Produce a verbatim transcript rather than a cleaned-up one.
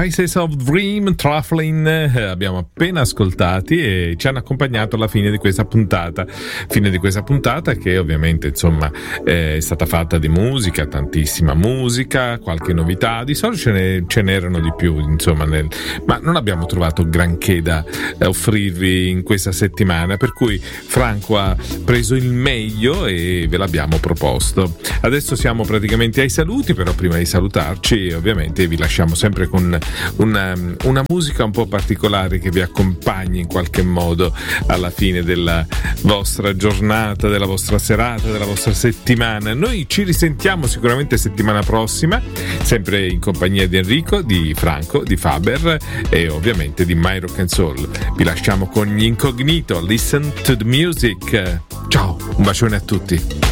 Spices of Dream, Trufflin, eh, abbiamo appena ascoltati e ci hanno accompagnato alla fine di questa puntata. Fine di questa puntata che ovviamente insomma eh, è stata fatta di musica, tantissima musica, qualche novità. Di solito ce, ne, ce n'erano di più, insomma, nel, ma non abbiamo trovato granché da eh, offrirvi in questa settimana, per cui Franco ha preso il meglio e ve l'abbiamo proposto. Adesso siamo praticamente ai saluti, però prima di salutarci ovviamente vi lasciamo sempre con una, una musica un po' particolare che vi accompagni in qualche modo alla fine della vostra giornata, della vostra serata, della vostra settimana. Noi ci risentiamo sicuramente settimana prossima, sempre in compagnia di Enrico, di Franco, di Faber e ovviamente di My Rock and Soul. Vi lasciamo con gli Incognito, Listen to the Music. Ciao, un bacione a tutti.